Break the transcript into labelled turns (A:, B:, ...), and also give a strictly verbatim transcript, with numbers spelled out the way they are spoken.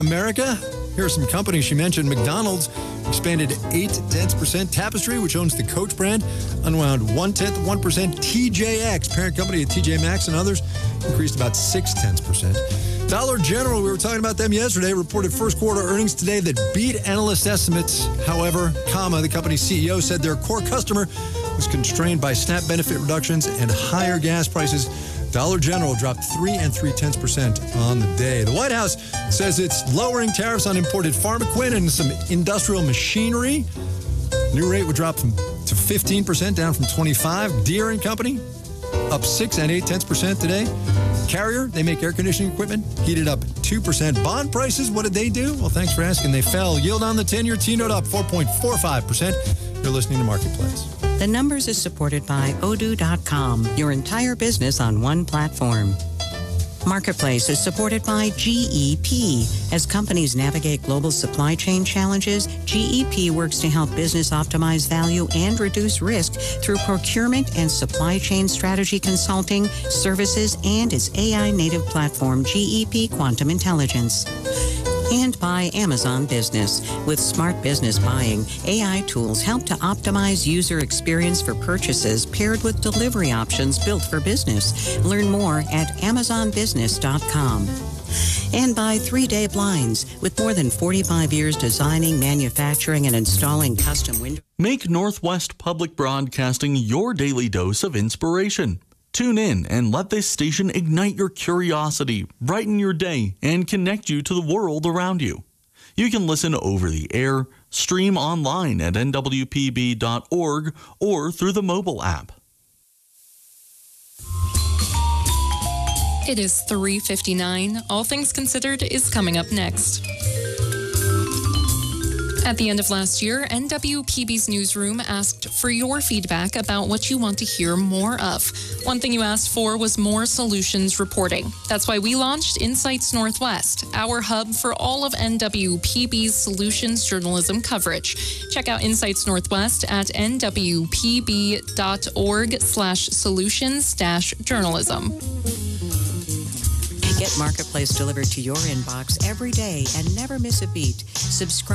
A: America. Here are some companies she mentioned. McDonald's expanded eight tenths percent. Tapestry, which owns the Coach brand, unwound one tenth, one percent. T J X, parent company of T J Maxx and others, increased about six tenths percent. Dollar General, we were talking about them yesterday, reported first quarter earnings today that beat analyst estimates. However, comma, the company's C E O said their core customer was constrained by SNAP benefit reductions and higher gas prices. Dollar General dropped three and three tenths percent on the day. The White House says it's lowering tariffs on imported farm equipment and some industrial machinery. New rate would drop from, to fifteen percent, down from twenty-five. Deere and Company up six and eight tenths percent today. Carrier, they make air conditioning equipment, heated up two percent. Bond prices, what did they do? Well, thanks for asking. They fell. Yield on the ten-year T-note up four point four five percent. You're listening to Marketplace.
B: The Numbers is supported by Odoo dot com, your entire business on one platform. Marketplace is supported by G E P. As companies navigate global supply chain challenges, G E P works to help business optimize value and reduce risk through procurement and supply chain strategy consulting, services, and its A I-native platform, G E P Quantum Intelligence. And by Amazon Business. With smart business buying, A I tools help to optimize user experience for purchases paired with delivery options built for business. Learn more at amazon business dot com. And by three day Blinds. With more than forty-five years designing, manufacturing, and installing custom windows.
C: Make Northwest Public Broadcasting your daily dose of inspiration. Tune in and let this station ignite your curiosity, brighten your day, and connect you to the world around you. You can listen over the air, stream online at N W P B dot org, or through the mobile app.
D: It is three fifty-nine. All Things Considered is coming up next. At the end of last year, N W P B's newsroom asked for your feedback about what you want to hear more of. One thing you asked for was more solutions reporting. That's why we launched Insights Northwest, our hub for all of N W P B's solutions journalism coverage. Check out Insights Northwest at N W P B dot org slash solutions dash journalism.
B: Get Marketplace delivered to your inbox every day and never miss a beat. Subscribe.